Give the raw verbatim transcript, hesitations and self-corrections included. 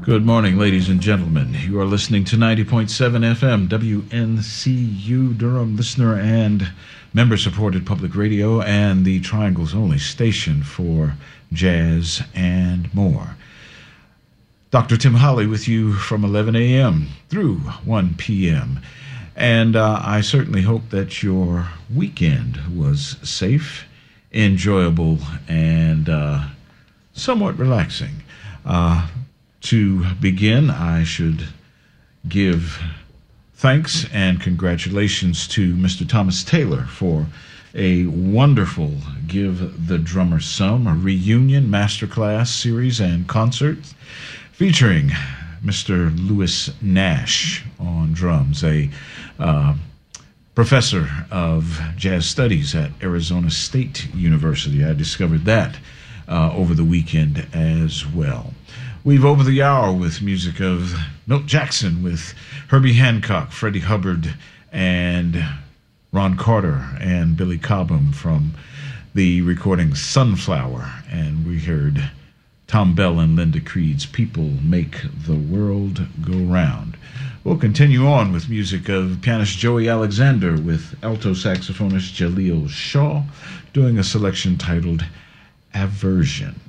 Good morning, ladies and gentlemen. You are listening to ninety point seven F M, W N C U, Durham listener and member-supported public radio, and the Triangle's only station for jazz and more. Doctor Tim Holly with you from eleven a.m. through one p.m. And uh, I certainly hope that your weekend was safe, enjoyable, and uh, somewhat relaxing. Uh, To begin, I should give thanks and congratulations to Mister Thomas Taylor for a wonderful Give the Drummer Some, a reunion masterclass series and concert featuring Mister Lewis Nash on drums, a uh, professor of jazz studies at Arizona State University. I discovered that uh, over the weekend as well. We've opened the hour with music of Milt Jackson with Herbie Hancock, Freddie Hubbard, and Ron Carter and Billy Cobham from the recording Sunflower. And we heard Tom Bell and Linda Creed's People Make the World Go Round. We'll continue on with music of pianist Joey Alexander with alto saxophonist Jaleel Shaw, doing a selection titled Aversion.